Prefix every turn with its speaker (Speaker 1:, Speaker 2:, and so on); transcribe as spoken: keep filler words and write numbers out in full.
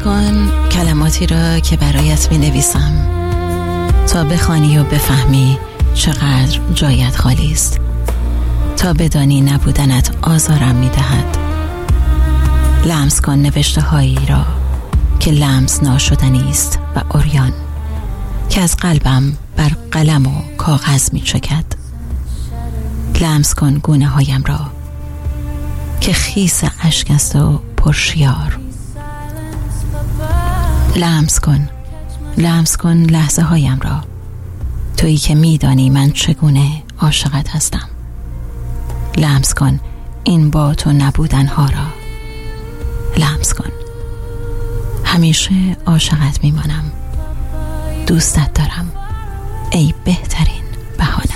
Speaker 1: کن کلماتی را که برایت می نویسم تا بخوانی و بفهمی چقدر جایت خالی است، تا بدانی نبودنت آزارم می دهد. لمس کن نوشته هایی را که لمس ناشدنی است و عریان، که از قلبم بر قلم و کاغذ می چکد. لمس کن گونه هایم را که خیس اشک است و پرشیار. لمس کن لمس کن لحظه هایم را، تویی که می دانی من چگونه عاشقت هستم. لمس کن این با تو نبودن ها را. لمس کن. همیشه عاشقت می مانم. دوستت دارم ای بهترین بهانه.